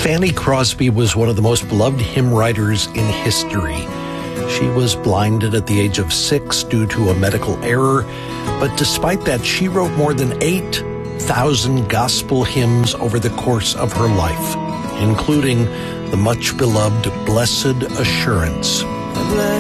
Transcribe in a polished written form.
Fanny Crosby was one of the most beloved hymn writers in history. She was blinded at the age of 6 due to a medical error, but despite that, she wrote more than 8,000 gospel hymns over the course of her life, including the much-beloved Blessed Assurance.